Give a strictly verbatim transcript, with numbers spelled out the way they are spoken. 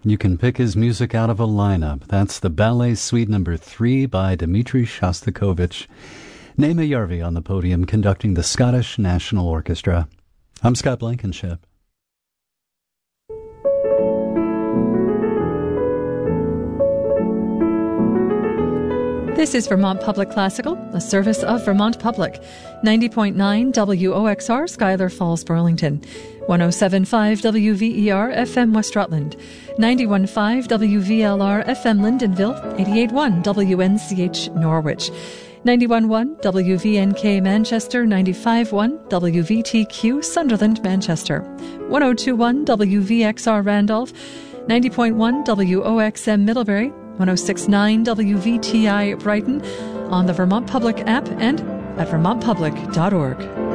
You can pick his music out of a lineup. That's the Ballet Suite Number three by Dmitri Shostakovich. Naima Järvi on the podium conducting the Scottish National Orchestra. I'm Scott Blankenship. This is Vermont Public Classical, a service of Vermont Public. ninety point nine W O X R, Schuyler Falls, Burlington. one oh seven point five W V E R F M West Rutland. ninety-one point five W V L R F M Lyndonville. eighty-eight point one W N C H Norwich. ninety-one point one W V N K Manchester. ninety-five point one W V T Q Sunderland, Manchester. one oh two point one W V X R Randolph. ninety point one W O X M Middlebury. one oh six point nine W V T I Brighton, on the Vermont Public app and at vermont public dot org.